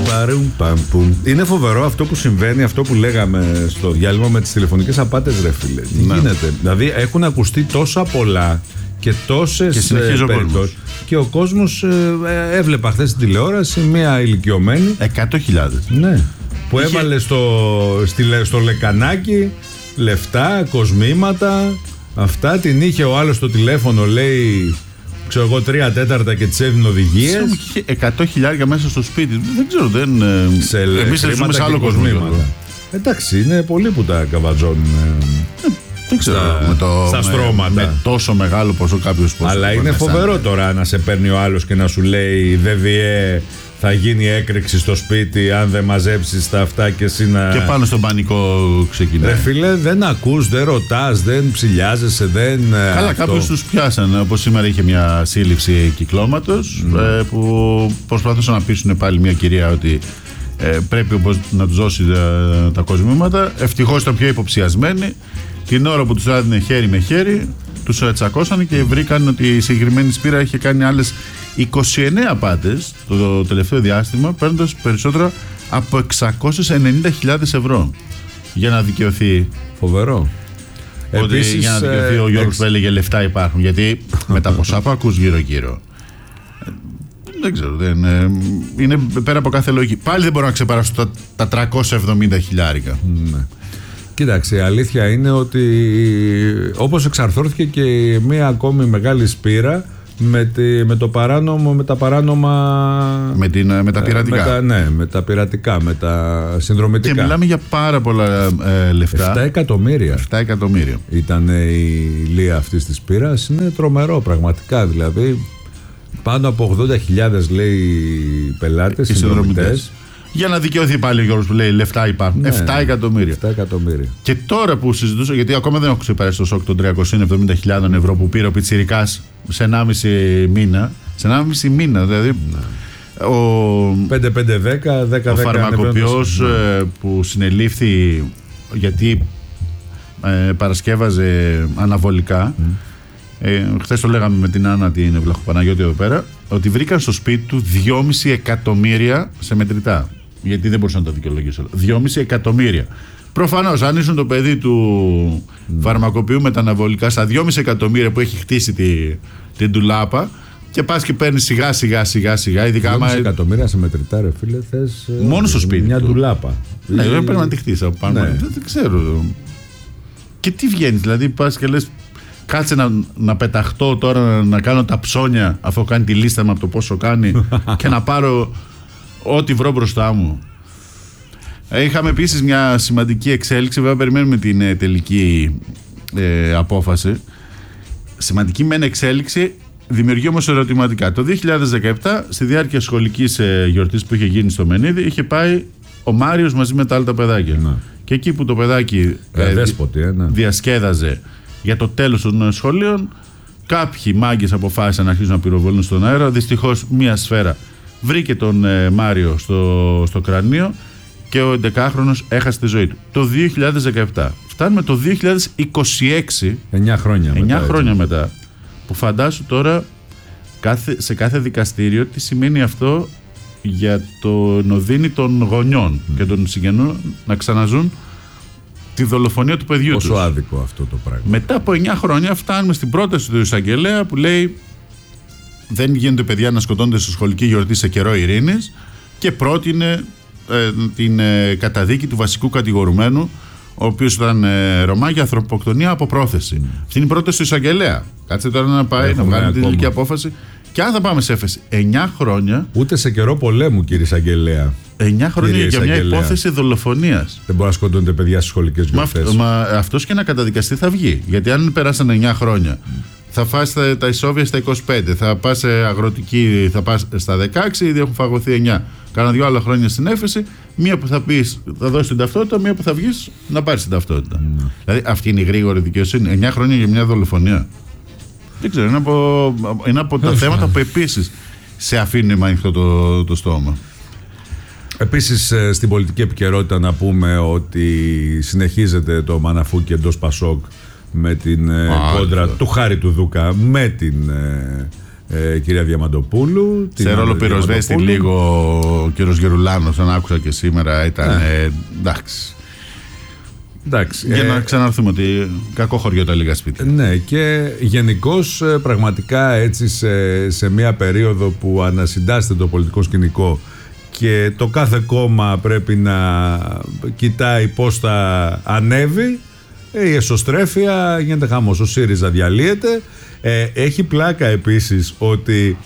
Είναι φοβερό αυτό που συμβαίνει, αυτό που λέγαμε στο διάλειμμα με τις τηλεφωνικές απάτες, ρε φίλε. Τι γίνεται? Δηλαδή έχουν ακουστεί τόσα πολλά και τόσες περιπτώσεις. Και ο κόσμος έβλεπα χθες στην τηλεόραση μια ηλικιωμένη 100.000. Ναι. Που έβαλε στο λεκανάκι λεφτά, κοσμήματα. Αυτά την είχε ο άλλος στο τηλέφωνο, λέει, ξέρω εγώ, 3/4 και της έδινε οδηγίες. 100.000 μέσα στο σπίτι. Δεν ξέρω, εμείς ζούμε σε άλλο κόσμο. Εντάξει, είναι πολλοί που τα καβατζώνουν. Δεν ξέρω, στα στρώματα. Με τόσο μεγάλο ποσό κάποιος ποσό. Αλλά είναι φοβερό τώρα να σε παίρνει ο άλλος και να σου λέει ΔΔΕ, θα γίνει έκρηξη στο σπίτι αν δεν μαζέψεις τα αυτά και εσύ να... Και πάνω στον πανικό ξεκινάει. Ρε φίλε, δεν ακούς, δεν ρωτάς, δεν ψηλιάζεσαι, δεν... Καλά, κάποιους τους πιάσαν. Όπως σήμερα είχε μια σύλληψη κυκλώματος που προσπαθούσαν να πείσουν πάλι μια κυρία ότι πρέπει να τους δώσει τα κοσμήματα. Ευτυχώς ήταν πιο υποψιασμένοι. Την ώρα που τους έδινε χέρι με χέρι, τους τσακώσανε και βρήκαν ότι η συγκεκριμένη σπήρα είχε κάνει άλλες 29 απάτες το τελευταίο διάστημα, παίρνοντας περισσότερα από 690.000 ευρώ για να δικαιωθεί. Φοβερό. Επίσης, για να δικαιωθεί ο Γιώργος που έλεγε λεφτά υπάρχουν. Γιατί με τα ποσά που ακούς γύρω-γύρω, δεν ξέρω, είναι πέρα από κάθε λογική. Πάλι δεν μπορώ να ξεπεράσω τα 370.000. Ναι. Κοίταξε, η αλήθεια είναι ότι όπως εξαρθρώθηκε και μία ακόμη μεγάλη σπήρα με τα παράνομα. Με τα πειρατικά. Με τα πειρατικά, με τα συνδρομητικά. Και μιλάμε για πάρα πολλά λεφτά. 7 εκατομμύρια. 7 εκατομμύρια. Ήταν η λία αυτής της σπήρας. Είναι τρομερό πραγματικά. Δηλαδή πάνω από 80.000 λέει πελάτες, συνδρομητές. Για να δικαιωθεί πάλι ο Γιώργος που λέει λεφτά υπάρχουν. 7 εκατομμύρια. 7 εκατομμύρια. Και τώρα που συζητούσα, γιατί ακόμα δεν έχω ξεπεράσει το σοκ των 370.000 ευρώ που πήρε ο πιτσιρικάς σε 1,5 μήνα. Σε 1,5 μήνα, δηλαδή. Ναι. Ο 5-5-10 ο φαρμακοποιός που συνελήφθη γιατί παρασκεύαζε αναβολικά. Χθες το λέγαμε με την Άννα την Βλαχοπαναγιώτη εδώ πέρα, ότι βρήκαν στο σπίτι του 2,5 εκατομμύρια σε μετρητά. Γιατί δεν μπορούσα να τα δικαιολογήσω. 2,5 εκατομμύρια. Προφανώς, αν ήσουν το παιδί του φαρμακοποιού με τα αναβολικά στα 2,5 εκατομμύρια που έχει χτίσει την ντουλάπα, και πας και παίρνεις σιγά σιγά. 2,5 εκατομμύρια σε μετρητά, ρε φίλε, θες. Μόνο στο σπίτι. Μια ντουλάπα. Ναι, δεν πρέπει να τη χτίσει από πάνω. Ναι. Δεν ξέρω. Και τι βγαίνει, δηλαδή πας και λες. Κάτσε να πεταχτώ τώρα, να κάνω τα ψώνια αφού κάνει τη λίστα με από το πόσο κάνει και να πάρω ό,τι βρω μπροστά μου. Είχαμε επίσης μια σημαντική εξέλιξη, βέβαια περιμένουμε την τελική απόφαση. Σημαντική μεν εξέλιξη, δημιουργεί όμως ερωτηματικά. Το 2017, στη διάρκεια σχολικής γιορτής που είχε γίνει στο Μενίδη, είχε πάει ο Μάριος μαζί με τα άλλα τα παιδάκια. Να. Και εκεί που το παιδάκι διασκέδαζε για το τέλος των σχολείων, κάποιοι μάγκες αποφάσισαν να αρχίσουν να πυροβολούν στον αέρα. Δυστυχώς μία σφαίρα βρήκε τον Μάριο στο κρανίο και ο 11χρονος έχασε τη ζωή του. Το 2017. Φτάνουμε το 2026. 9 χρόνια μετά. Που φαντάσου τώρα σε κάθε δικαστήριο τι σημαίνει αυτό για τον οδύνη των γονιών και των συγγενών να ξαναζούν τη δολοφονία του παιδιού τους. Πόσο άδικο αυτό το πράγμα. Μετά από 9 χρόνια φτάνουμε στην πρόταση του εισαγγελέα που λέει δεν γίνονται παιδιά να σκοτώνται στη σχολική γιορτή σε καιρό ειρήνης και πρότεινε την καταδίκη του βασικού κατηγορουμένου, ο οποίος ήταν Ρωμά, για ανθρωποκτονία από πρόθεση. Αυτή είναι η πρόταση του εισαγγελέα. Κάτσε τώρα να πάει να βγάλει την τελική απόφαση. Και αν θα πάμε σε έφεση 9 χρόνια. Ούτε σε καιρό πολέμου, κύριε εισαγγελέα. 9 χρόνια για μια υπόθεση δολοφονίας. Δεν μπορεί να σκοτώνται παιδιά στις σχολικές γιορτές. Μα αυτός και να καταδικαστεί θα βγει. Γιατί αν πέρασαν 9 χρόνια, θα φας τα ισόβια στα 25, θα πας σε αγροτική, θα πας στα 16, ήδη έχουν φαγωθεί 9. Κάνα 2 άλλα χρόνια στην έφεση, μία που θα πεις θα δώσεις την ταυτότητα, μία που θα βγεις να πάρεις την ταυτότητα. Δηλαδή αυτή είναι η γρήγορη δικαιοσύνη. 9 χρόνια για μια δολοφονία. Δεν ξέρω, είναι από τα θέματα που επίσης σε αφήνει με ανοιχτό το στόμα. Επίσης στην πολιτική επικαιρότητα να πούμε ότι συνεχίζεται το μαναφούκι εντός Πασόκ με την κόντρα του Χάρη του Δούκα με την κυρία Διαμαντοπούλου. Σε ρόλο πυροσβέστη λίγο ο κύριος Γερουλάνος, αν άκουσα και σήμερα, ήταν εντάξει. Για να ξαναρθούμε ότι κακό χωριό τα λίγα σπίτια. Ναι, και γενικώς πραγματικά έτσι σε μια περίοδο που ανασυντάσσεται το πολιτικό σκηνικό και το κάθε κόμμα πρέπει να κοιτάει πώς θα ανέβει, η εσωστρέφεια γίνεται χαμός. Ο ΣΥΡΙΖΑ διαλύεται. Έχει πλάκα επίσης ότι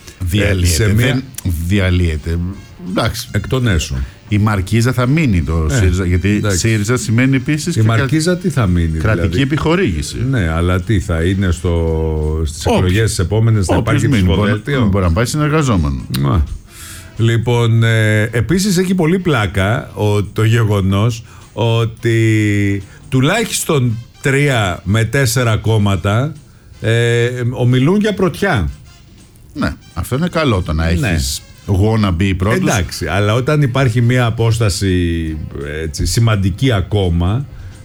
διαλύεται. Εντάξει. Εκ των έσω. Η Μαρκίζα θα μείνει το ΣΥΡΙΖΑ, γιατί ΣΥΡΙΖΑ σημαίνει επίσης η Μαρκίζα τι θα μείνει, κρατική δηλαδή επιχορήγηση. Ναι, αλλά τι θα είναι στις εκλογές τις επόμενες, θα υπάρχει ψηφοδέλτιο. Μπορεί να πάει συνεργαζόμενο. Λοιπόν, επίσης έχει πολύ πλάκα το γεγονός ότι τουλάχιστον 3 με 4 κόμματα ομιλούν για πρωτιά. Ναι, αυτό είναι καλό το να έχεις wannabe πρώτος. Εντάξει, αλλά όταν υπάρχει μια απόσταση έτσι, σημαντική ακόμα,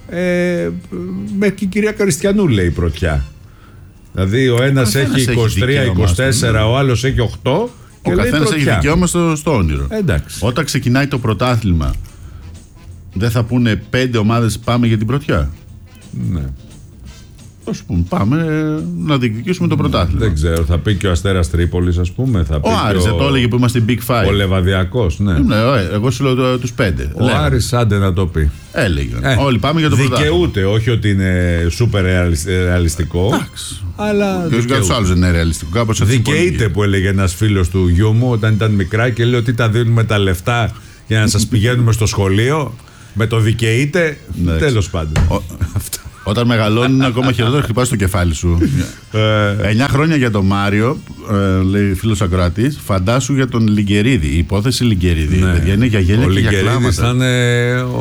μέχρι και η κυρία Καριστιανού λέει πρωτιά. Δηλαδή ο ένας έχει 23-24, ο άλλος έχει 8. Ο καθένας έχει δικαίωμα στο όνειρο. Εντάξει. Όταν ξεκινάει το πρωτάθλημα, δεν θα πούνε 5 ομάδες πάμε για την πρωτιά? Ναι. Ας πούμε, πάμε να διεκδικήσουμε το πρωτάθλημα. Δεν ξέρω, θα πει και ο Αστέρας Τρίπολης, ας πούμε. Θα πει ο Άρης το έλεγε που είμαστε Big Five. Ο Λεβαδιακός, ναι. Εγώ σου λέω τους 5. Ο Άρης άντε να το πει. Έλεγε. Όλοι πάμε για το πρωτάθλημα. Δικαιούται, όχι ότι είναι σούπερ ρεαλιστικό. Εντάξει. Αλλά και για τους άλλους δεν είναι ρεαλιστικό. Δικαιείται που έλεγε ένας φίλος του γιού μου όταν ήταν μικρά και λέει ότι τα δίνουμε τα λεφτά για να σας πηγαίνουμε στο σχολείο. Με το δικαιείται. Τέλος πάντων. Όταν μεγαλώνει είναι ακόμα χειρότερο, χτυπάς το κεφάλι σου. 9 χρόνια για τον Μάριο, λέει φίλος ακροατής, φαντάσου για τον Λιγκερίδη. Η υπόθεση Λιγκερίδη. Ναι. Παιδιά, είναι για γέλια και για κλάματα. Ο Λιγκερίδης ήταν